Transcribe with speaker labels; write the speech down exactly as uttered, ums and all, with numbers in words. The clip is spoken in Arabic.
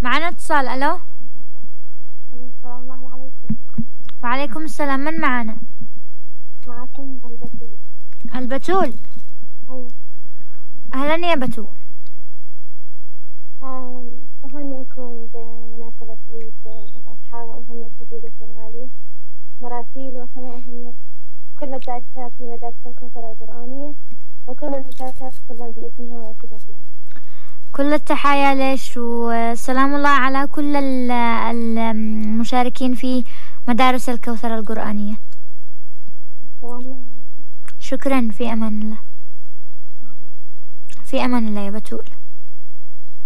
Speaker 1: معنا اتصال. ألو.
Speaker 2: السلام الله عليكم.
Speaker 1: وعليكم السلام. من معنا؟
Speaker 2: معكم البتول.
Speaker 1: البتول.
Speaker 2: أيوة.
Speaker 1: أهلا يا بتول.
Speaker 2: أهنئكم بمناسبة عيد الأضحى، وأهنئ صديقتي الغالية مراسيل، وكما أهنئ كل الدارسات في مدارس الكوثر القرآنية وكل المشاركات كلها باسمها وصفتها.
Speaker 1: كل التحايا ليش، وسلام الله على كل المشاركين في مدارس الكوثر القرآنية. شكرا. في أمان الله. في أمان الله يا بتول.